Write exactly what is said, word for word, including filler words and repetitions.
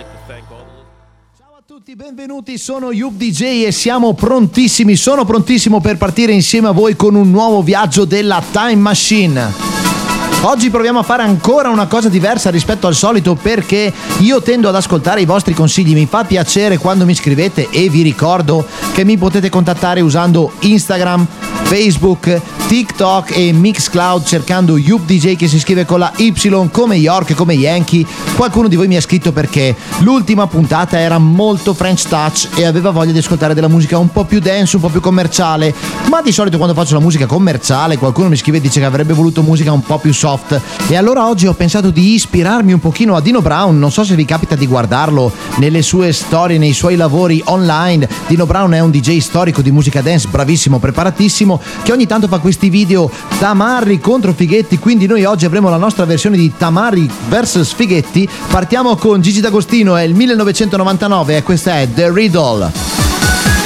Ciao a tutti, benvenuti, sono Yub D J e siamo prontissimi, sono prontissimo per partire insieme a voi con un nuovo viaggio della Time Machine. Oggi proviamo a fare ancora una cosa diversa rispetto al solito, perché io tendo ad ascoltare i vostri consigli, mi fa piacere quando mi scrivete e vi ricordo che mi potete contattare usando Instagram, Facebook, TikTok e Mixcloud cercando Yub D J, che si scrive con la Y come York, come Yankee. Qualcuno di voi mi ha scritto perché l'ultima puntata era molto French touch e aveva voglia di ascoltare della musica un po' più dance, un po' più commerciale, ma di solito quando faccio la musica commerciale qualcuno mi scrive e dice che avrebbe voluto musica un po' più soft. E allora oggi ho pensato di ispirarmi un pochino a Dino Brown. Non so se vi capita di guardarlo nelle sue storie, nei suoi lavori online. Dino Brown è un D J storico di musica dance, bravissimo, preparatissimo, che ogni tanto fa questi video tamarri contro Fighetti, quindi noi oggi avremo la nostra versione di Tamarri versus Fighetti. Partiamo con Gigi D'Agostino, è il millenovecentonovantanove e questa è The Riddle.